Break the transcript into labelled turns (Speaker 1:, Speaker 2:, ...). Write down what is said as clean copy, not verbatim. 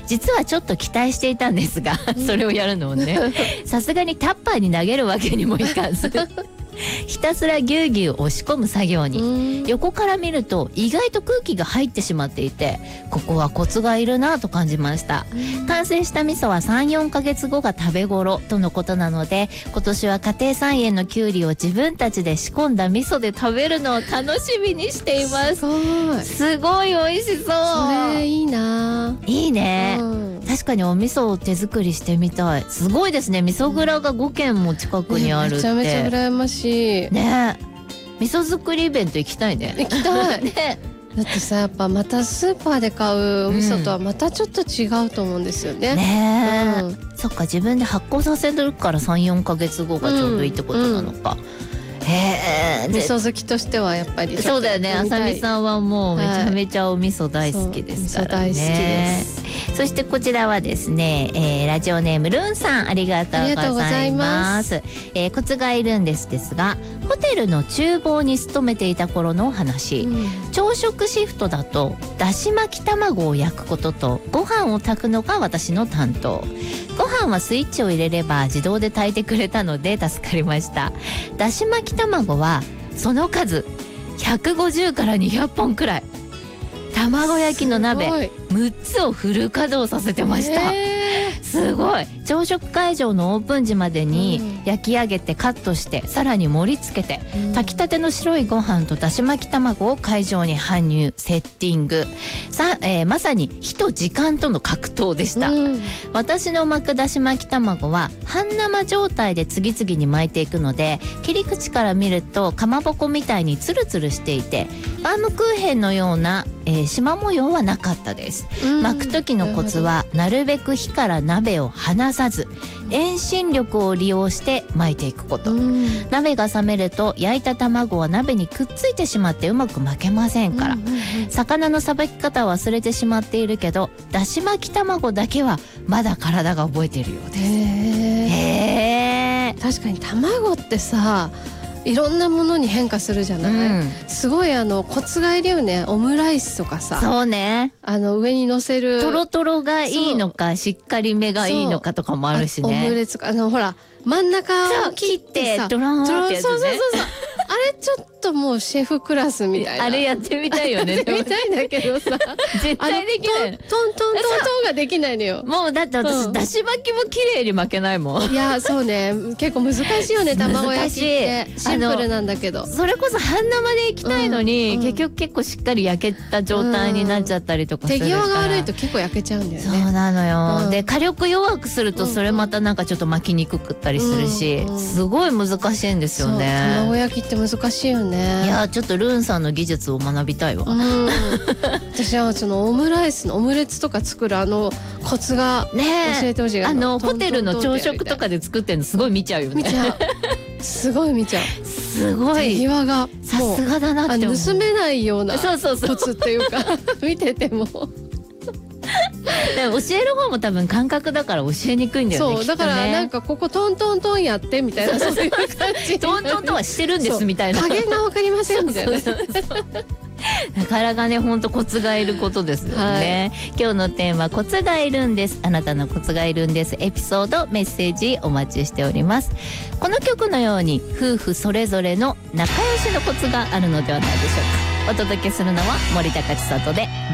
Speaker 1: 実はちょっと期待していたんですが、それをやるのをね、さすがにタッパーに投げるわけにもいかずひたすらぎゅうぎゅう押し込む作業に、横から見ると意外と空気が入ってしまっていて、ここはコツがいるなと感じました。完成した味噌は 3,4 ヶ月後が食べ頃とのことなので、今年は家庭菜園のきゅうりを自分たちで仕込んだ味噌で食べるのを楽しみにしています。すごい美味しそう。
Speaker 2: それいいな。
Speaker 1: いいね、確かにお味噌を手作りしてみたい。すごいですね。味噌蔵が5軒も近くにあるって、
Speaker 2: めちゃめちゃ羨ましい
Speaker 1: ね。味噌作りイベント行きたいね。
Speaker 2: 行きたい
Speaker 1: ね。
Speaker 2: だってさ、やっぱまたスーパーで買うお味噌とはまたちょっと違うと思うんですよね。
Speaker 1: ねえ、そっか、自分で発酵させるから 3,4 ヶ月後がちょうどいいってことなのか。へえ。
Speaker 2: 味噌好きとしてはやっぱり
Speaker 1: そうだよね。あさみさんはもうめちゃめちゃお味噌大好きですからね。
Speaker 2: 味噌大好きです。
Speaker 1: そしてこちらはですね、ラジオネームルンさん、ありがとうございます。コツがいるんですが、ホテルの厨房に勤めていた頃のお話、朝食シフトだとだし巻き卵を焼くこととご飯を炊くのが私の担当。ご飯はスイッチを入れれば自動で炊いてくれたので助かりました。だし巻き卵はその数150から200本くらい。卵焼きの鍋6つをフル稼働させてました。すごい。朝食会場のオープン時までに焼き上げてカットして、さらに盛り付けて、炊きたての白いご飯とだし巻き卵を会場に搬入、セッティング。まさに火と時間との格闘でした。私の巻くだし巻き卵は半生状態で次々に巻いていくので、切り口から見るとかまぼこみたいにツルツルしていて、バームクーヘンのような縞模様はなかったです。巻く時のコツはなるべく火から鍋を離さず、遠心力を利用して巻いていくこと。鍋が冷めると焼いた卵は鍋にくっついてしまってうまく巻けませんから。魚のさばき方は忘れてしまっているけど、だし巻き卵だけはまだ体が覚えているようです。へー。
Speaker 2: 確かに卵ってさ、いろんなものに変化するじゃない、すごいコツがいるよね。オムライスとかさ、
Speaker 1: そうね、
Speaker 2: 上に乗せる
Speaker 1: トロトロがいいのかしっかりめがいいのかとかもあるしね。
Speaker 2: オムレツか、ほら真ん中を切ってさ、
Speaker 1: ドラーンってやつね。
Speaker 2: そうあれちょっともうシェフクラスみたいな。
Speaker 1: あれやってみたいよね。
Speaker 2: やってみたいんだけどさ
Speaker 1: 絶対できない。
Speaker 2: トントンができないのよ。
Speaker 1: もうだって私、だし巻きも綺麗に巻けないもん。
Speaker 2: いや、そうね、結構難しいよね、卵焼きってシンプルなんだけど。
Speaker 1: それこそ半生でいきたいのに、結局結構しっかり焼けた状態になっちゃったりとかするから、
Speaker 2: 手際が悪いと結構焼けちゃうんだよね。
Speaker 1: そうなのよ、で火力弱くするとそれまたなんかちょっと巻きにくくったりするし、すごい難しいんですよね。
Speaker 2: 卵焼きって難しいよね。
Speaker 1: いや、ちょっとルンさんの技術を学びたいわ。
Speaker 2: 私はそのオムライスのオムレツとか作るコツが教えてほしい。
Speaker 1: ホテルの朝食とかで作ってるのすごい見ちゃうよね。
Speaker 2: 見ちゃう。すごい見ちゃう。
Speaker 1: すごい。
Speaker 2: 手際が
Speaker 1: さすがだなって思う。
Speaker 2: 盗めないような
Speaker 1: コ
Speaker 2: ツっていうか見てても。
Speaker 1: でも教える方も多分感覚だから教えにくいんだよね。
Speaker 2: そうだからなんかここトントントンやってみたいな、そういう感じ。
Speaker 1: トントンとはしてるんですみたいな。
Speaker 2: 加減がわかりませんみたいな。
Speaker 1: なかなかね、ほんとコツがいることですよね。今日のテーマ、コツがいるんです。あなたのコツがいるんです。エピソード、メッセージお待ちしております。この曲のように夫婦それぞれの仲良しのコツがあるのではないでしょうか。お届けするのは森高千里で